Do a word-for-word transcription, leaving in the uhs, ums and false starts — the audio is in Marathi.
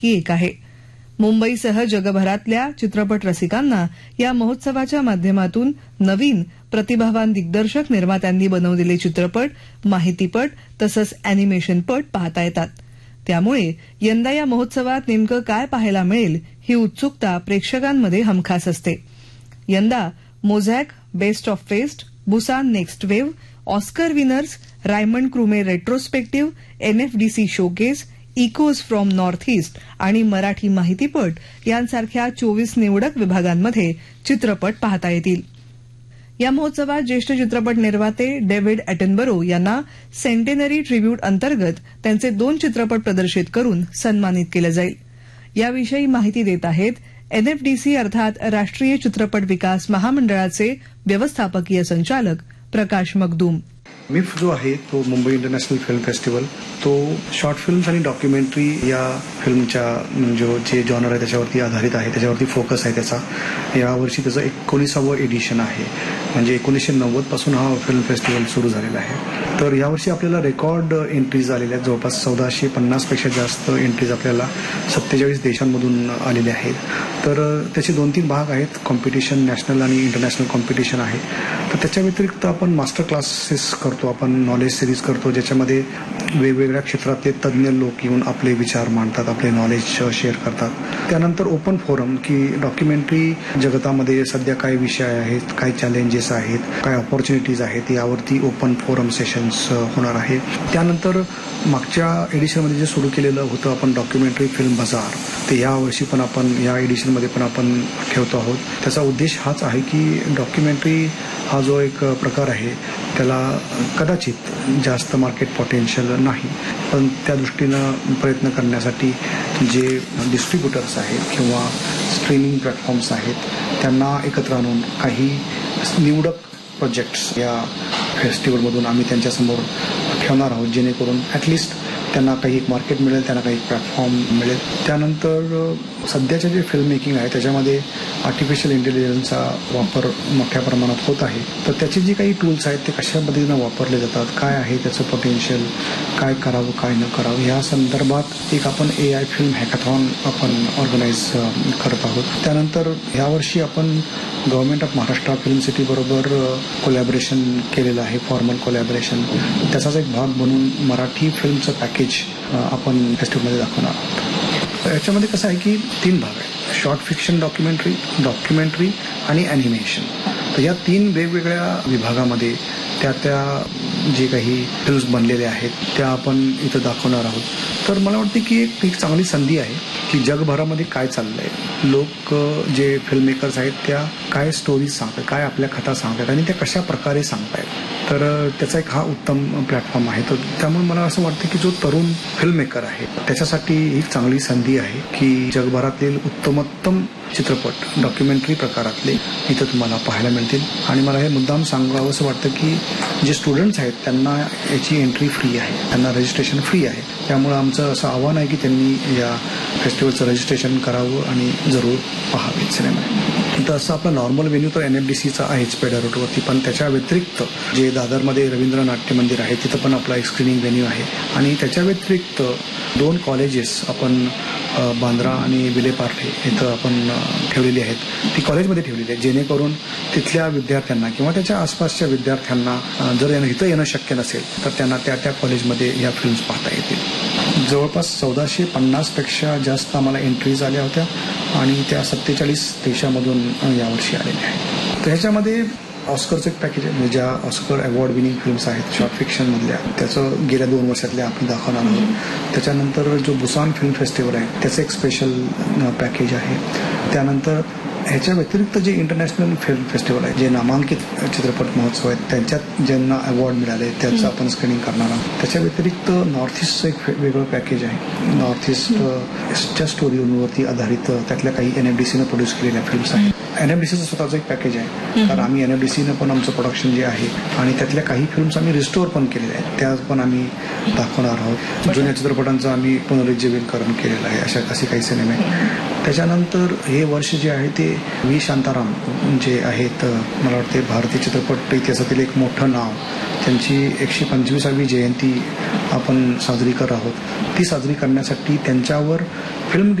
ही एक आहे. मुंबईसह जगभरातल्या चित्रपट रसिकांना या महोत्सवाच्या माध्यमातून नवीन प्रतिभावान दिग्दर्शक निर्मात्यांनी बनवलेले चित्रपट, माहितीपट तसंच अॅनिमेशनपट पाहता येतात. त्यामुळे यंदा या महोत्सवात नेमकं काय पाहायला मिळेल ही उत्सुकता प्रेक्षकांमध्ये हमखास असते. यंदा mosaic, best of fest, Busan next wave, Oscar winners, Raymond क्रुमे retrospective, NFDC showcase, echoes from north east आणि मराठी माहितीपट यांसारख्या चोवीस निवडक विभागांमध्ये चित्रपट पाहता येतील. या महोत्सवात ज्येष्ठ चित्रपट निर्माते डेव्हिड अॅटनबरो यांना सेंटेनरी ट्रिब्यूट अंतर्गत त्यांचे दोन चित्रपट प्रदर्शित करून सन्मानित केलं जाईल. याविषयी माहिती देत आहेत एनएफडीसी अर्थात राष्ट्रीय चित्रपट विकास महामंडळाचे व्यवस्थापकीय संचालक प्रकाश मगदूम. मिफ जो आहे तो मुंबई इंटरनॅशनल फिल्म फेस्टिवल तो शॉर्ट फिल्म्स आणि डॉक्युमेंटरी या फिल्मच्या जो जे जॉनर आहे त्याच्यावरती आधारित आहे, त्याच्यावरती फोकस आहे त्याचा. यावर्षी त्याचं एकोणीसावं एडिशन आहे. म्हणजे एकोणीसशे नव्वद पासून हा फिल्म फेस्टिवल सुरू झालेला आहे. तर यावर्षी आपल्याला रेकॉर्ड एंट्रीज आलेल्या आहेत. जवळपास चौदाशे पन्नासपेक्षा जास्त एंट्रीज आपल्याला सत्तेचाळीस देशांमधून आलेल्या आहेत. तर त्याचे दोन तीन भाग आहेत. कॉम्पिटिशन, नॅशनल आणि इंटरनॅशनल कॉम्पिटिशन आहे. तर त्याच्या व्यतिरिक्त आपण मास्टर क्लासेस करतो, आपण नॉलेज सिरीज करतो, ज्याच्यामध्ये वेगवेगळ्या क्षेत्रातले तज्ज्ञ लोक येऊन आपले विचार मांडतात, आपले नॉलेज शेअर करतात. त्यानंतर ओपन फोरम की डॉक्युमेंटरी जगतामध्ये सध्या काय विषय आहेत, काय चॅलेंजेस आहेत, काय ऑपॉर्च्युनिटीज आहेत यावरती ओपन फोरम सेशन्स होणार आहे. त्यानंतर मागच्या एडिशनमध्ये जे सुरू केलेलं होतं आपण डॉक्युमेंटरी फिल्म बाजार, ते यावर्षी पण आपण या एडिशनमध्ये पण आपण ठेवतो आहोत. त्याचा उद्देश हाच आहे की डॉक्युमेंटरी हा जो एक प्रकार आहे त्याला कदाचित जास्त मार्केट पोटेन्शियल नाही, पण त्या दृष्टीनं प्रयत्न करण्यासाठी जे डिस्ट्रीब्युटर्स आहेत किंवा स्ट्रीमिंग प्लॅटफॉर्म्स आहेत त्यांना एकत्र आणून काही निवडक प्रोजेक्ट्स या फेस्टिवलमधून आम्ही त्यांच्यासमोर ठेवणार आहोत, जेणेकरून ॲटलिस्ट त्यांना काही एक मार्केट मिळेल, त्यांना काही प्लॅटफॉर्म मिळेल. त्यानंतर सध्याचे जे फिल्म मेकिंग आहे त्याच्यामध्ये आर्टिफिशियल इंटेलिजन्सचा वापर मोठ्या प्रमाणात होत आहे. तर त्याचे जे काही टूल्स आहेत ते कशा पद्धतीनं वापरले जातात, काय आहे त्याचं पोटेन्शियल, काय करावं काय न करावं या संदर्भात एक आपण ए आय फिल्म हॅकॅथॉन आपण ऑर्गनाईज करत आहोत. त्यानंतर यावर्षी आपण government of Maharashtra film city बरोबर कोलॅबरेशन केलेलं आहे, फॉर्मल कोलॅबरेशन. त्याचाच एक भाग म्हणून मराठी फिल्मचं पॅकेज आपण फेस्टिवलमध्ये दाखवणार आहोत. याच्यामध्ये कसं आहे की तीन भाग आहेत, शॉर्ट फिक्शन डॉक्युमेंटरी, डॉक्युमेंटरी आणि ॲनिमेशन. तर या तीन वेगवेगळ्या विभागामध्ये त्या त्या जे काही फिल्म्स बनलेले आहेत त्या आपण इथं दाखवणार आहोत. तर मला वाटते की एक एक चांगली संधी आहे की जगभरामध्ये काय चाललंय, लोक जे फिल्म मेकर्स आहेत त्या काय स्टोरीज सांगतात, काय आपल्या कथा सांगतात आणि त्या कशा प्रकारे सांगतायत. तर त्याचा एक हा उत्तम प्लॅटफॉर्म आहे. तर त्यामुळे मला असं वाटतं की जो तरुण फिल्म मेकर आहे त्याच्यासाठी एक चांगली संधी आहे की जगभरातील उत्तमोत्तम चित्रपट डॉक्युमेंटरी प्रकारातले इथं तुम्हाला पाहायला मिळतील. आणि मला हे मुद्दाम सांगावं असं वाटतं की जे स्टुडंट्स आहेत त्यांना याची एंट्री फ्री आहे, त्यांना रजिस्ट्रेशन फ्री आहे. त्यामुळं आमचं असं आव्हान आहे की त्यांनी या फेस्टिवलचं रजिस्ट्रेशन करावं आणि जरूर पाहावेत सिनेमा. तर असं आपलं नॉर्मल व्हेन्यू तर एन एफ डी सीचा आहेच पेडा रोडवरती, पण त्याच्या व्यतिरिक्त जे दादरमध्ये रवींद्र नाट्य मंदिर आहे तिथं पण आपला एक स्क्रीनिंग व्हेन्यू आहे. आणि त्याच्या व्यतिरिक्त दोन कॉलेजेस आपण बांद्रा आणि विलेपार्ले इथं आपण ठेवलेली आहेत, ती कॉलेजमध्ये ठेवलेली आहेत, जेणेकरून तिथल्या विद्यार्थ्यांना किंवा त्याच्या आसपासच्या विद्यार्थ्यांना जर इथं येणं शक्य नसेल तर त्यांना त्या त्या कॉलेजमध्ये या फिल्म्स पाहता येतील. जवळपास चौदाशे पन्नासपेक्षा जास्त आम्हाला एंट्रीज आल्या होत्या आणि त्या सत्तेचाळीस देशामधून यावर्षी आलेल्या आहेत. तर ह्याच्यामध्ये ऑस्करचं एक पॅकेज आहे, म्हणजे ज्या ऑस्कर अवॉर्ड विनिंग फिल्म्स आहेत शॉर्ट फिक्शनमधल्या त्याचं गेल्या दोन वर्षातल्या आपण दाखवणार आहोत. त्याच्यानंतर जो बुसान फिल्म फेस्टिवल आहे त्याचं एक स्पेशल पॅकेज आहे. त्यानंतर ह्याच्या व्यतिरिक्त जे इंटरनॅशनल फिल्म फेस्टिवल आहे, जे नामांकित चित्रपट महोत्सव आहेत त्यांच्यात ज्यांना अवॉर्ड मिळाले त्याचं आपण स्क्रीनिंग करणार आहोत. त्याच्या व्यतिरिक्त नॉर्थ ईस्टचं एक वेगळं पॅकेज आहे. नॉर्थ ईस्टच्या स्टोरीवरती आधारित त्यातल्या काही एन एफ डी सीनं प्रोड्यूस केलेल्या फिल्म्स आहेत. एन एफ डी सीचं स्वतःचं एक पॅकेज आहे, कारण आम्ही एन एफ डी सीनं पण आमचं प्रोडक्शन जे आहे आणि त्यातल्या काही फिल्म्स आम्ही रिस्टोअर पण केलेल्या आहेत, त्या पण आम्ही दाखवणार आहोत. जुन्या चित्रपटांचं आम्ही पुनरुज्जीवनकरण केलेलं आहे, अशा असे काही सिनेमे. त्याच्यानंतर हे वर्ष जे आहे ते व्ही शांताराम जे आहेत, मला वाटते भारतीय चित्रपट इतिहासातील एक मोठं नाव त्यांची एकशे पंचवीसावी जयंती आपण साजरी करत आहोत. ती साजरी करण्यासाठी त्यांच्यावर फिल्म